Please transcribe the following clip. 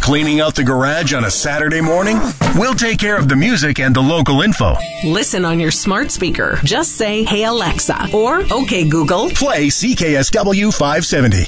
Cleaning out the garage on a Saturday morning? We'll take care of the music and the local info. Listen on your smart speaker. Just say, "Hey Alexa," or "Okay Google, play CKSW 570."